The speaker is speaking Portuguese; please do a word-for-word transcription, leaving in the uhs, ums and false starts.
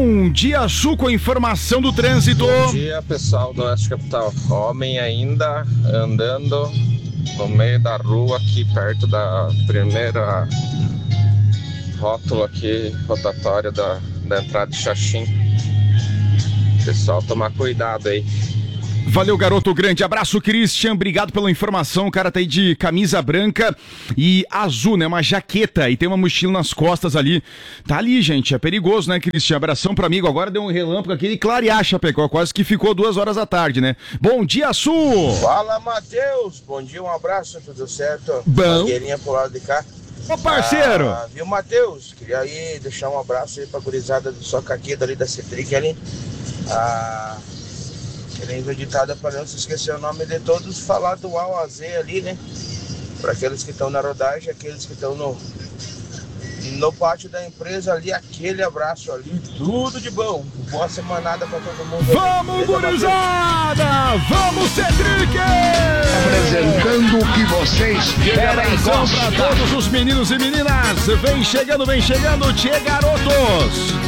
Bom dia, Su, com a informação do trânsito. Bom dia, pessoal do Oeste Capital. Homem ainda andando no meio da rua aqui perto da primeira rótulo aqui, rotatória da, da entrada de Xaxim. Pessoal, tomar cuidado aí. Valeu, garoto, grande abraço, Christian, obrigado pela informação. O cara tá aí de camisa branca e azul, né, uma jaqueta, e tem uma mochila nas costas ali. Tá ali, gente, é perigoso, né, Christian? Abração pro amigo, agora deu um relâmpago aqui e clarear, Chapecó, quase que ficou duas horas da tarde, né? Bom dia, Su! Fala, Matheus, bom dia, um abraço, tudo certo? Bom. Mangueirinha pro lado de cá. Ô, parceiro! Ah, viu, Matheus? Queria aí deixar um abraço aí pra gurizada do Socaqueda ali da Cetric ali. Ah... Querendo editada para não se esquecer o nome de todos, falar do A a Z ali, né? Para aqueles que estão na rodagem, aqueles que estão no, no pátio da empresa ali, aquele abraço ali, tudo de bom. Boa semanada para todo mundo. Vamos, gurizada! Vamos, Cedric! Apresentando o que vocês querem Abração gostar. para todos os meninos e meninas. Vem chegando, vem chegando, Tchê Garotos!